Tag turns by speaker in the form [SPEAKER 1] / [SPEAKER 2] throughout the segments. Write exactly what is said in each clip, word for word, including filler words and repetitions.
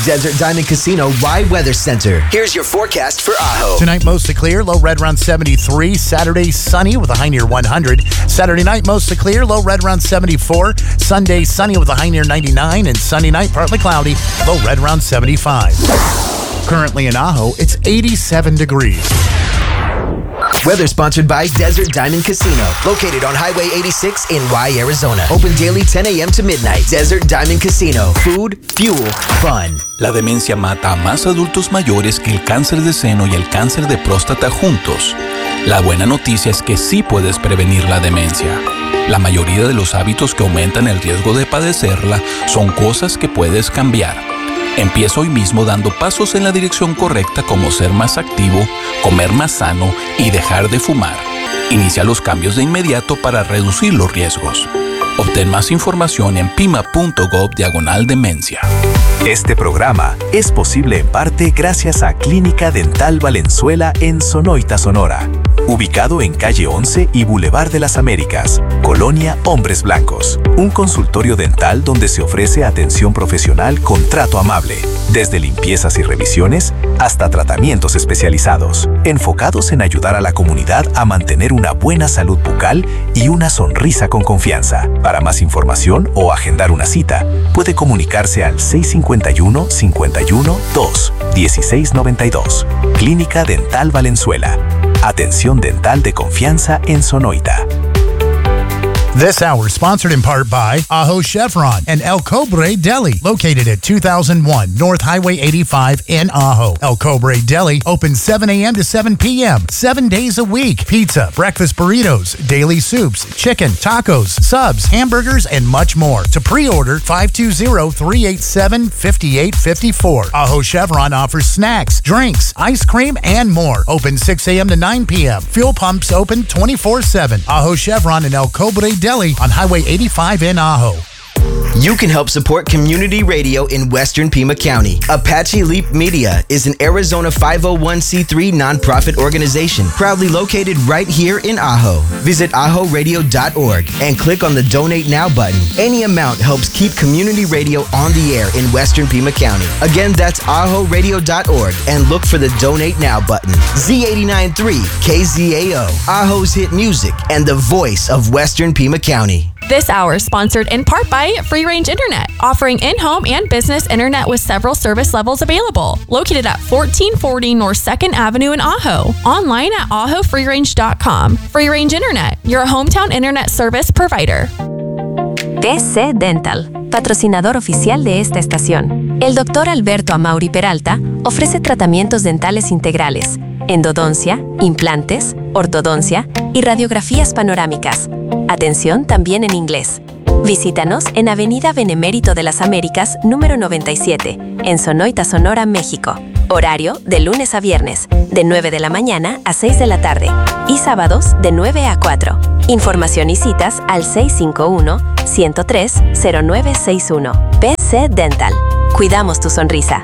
[SPEAKER 1] Desert Diamond Casino Y Weather Center. Here's your forecast for Ajo.
[SPEAKER 2] Tonight, mostly clear, low red around seventy-three. Saturday, sunny with a high near one hundred. Saturday night, mostly clear, low red around seventy-four. Sunday, sunny with a high near ninety-nine. And Sunday night, partly cloudy, low red around seventy-five. Currently in Ajo, it's eighty-seven degrees.
[SPEAKER 1] Weather sponsored by Desert Diamond Casino, located on Highway eighty-six in Y, Arizona. Open daily ten a.m. to midnight. Desert Diamond Casino. Food, fuel, fun.
[SPEAKER 3] La demencia mata a más adultos mayores que el cáncer de seno y el cáncer de próstata juntos. La buena noticia es que sí puedes prevenir la demencia. La mayoría de los hábitos que aumentan el riesgo de padecerla son cosas que puedes cambiar. Empieza hoy mismo dando pasos en la dirección correcta, como ser más activo, comer más sano y dejar de fumar. Inicia los cambios de inmediato para reducir los riesgos. Obtén más información en pima.gov diagonal demencia.
[SPEAKER 4] Este programa es posible en parte gracias a Clínica Dental Valenzuela en Sonoita, Sonora. Ubicado en calle once y Boulevard de las Américas, Colonia Hombres Blancos. Un consultorio dental donde se ofrece atención profesional con trato amable. Desde limpiezas y revisiones hasta tratamientos especializados. Enfocados en ayudar a la comunidad a mantener una buena salud bucal y una sonrisa con confianza. Para más información o agendar una cita, puede comunicarse al seis cinco uno, cinco uno, dos, uno seis nueve dos. Clínica Dental Valenzuela. Atención dental de confianza en Sonoita.
[SPEAKER 2] This hour is sponsored in part by Ajo Chevron and El Cobre Deli, located at two thousand one North Highway eighty-five in Ajo. El Cobre Deli opens seven a.m. to seven p.m., seven days a week. Pizza, breakfast burritos, daily soups, chicken, tacos, subs, hamburgers, and much more. To pre-order, five two zero, three eight seven, five eight five four. Ajo Chevron offers snacks, drinks, ice cream, and more. Open six a.m. to nine p.m. Fuel pumps open twenty-four seven. Ajo Chevron and El Cobre Deli on Highway eighty-five in Ajo.
[SPEAKER 1] You can help support community radio in Western Pima County. Apache Leap Media is an Arizona five oh one c three nonprofit organization proudly located right here in Ajo. Visit ajo radio dot org and click on the Donate Now button. Any amount helps keep community radio on the air in Western Pima County. Again, that's ajo radio dot org and look for the Donate Now button. Z eighty-nine point three K Z A O, Ajo's hit music and the voice of Western Pima County.
[SPEAKER 5] This hour is sponsored in part by Free Range Internet, offering in-home and business internet with several service levels available. Located at fourteen forty North second Avenue in Ajo. Online at ajo free range dot com. Free Range Internet, your hometown internet service provider.
[SPEAKER 6] D C Dental, patrocinador oficial de esta estación. El doctor Alberto Amauri Peralta ofrece tratamientos dentales integrales, endodoncia, implantes, ortodoncia y radiografías panorámicas. Atención también en inglés. Visítanos en Avenida Benemérito de las Américas, número noventa y siete, en Sonoita, Sonora, México. Horario de lunes a viernes, de nueve de la mañana a seis de la tarde. Y sábados de nueve a cuatro. Información y citas al seis cinco uno, uno cero tres, cero nueve seis uno. P C Dental. Cuidamos tu sonrisa.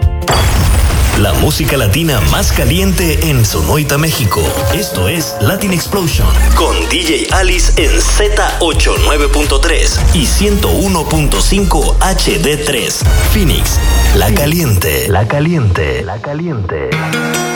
[SPEAKER 7] La música latina más caliente en Sonoita, México. Esto es Latin Explosion con D J Alice en Z ochenta y nueve punto tres y ciento uno punto cinco H D tres. Phoenix, La Caliente. La Caliente. La Caliente.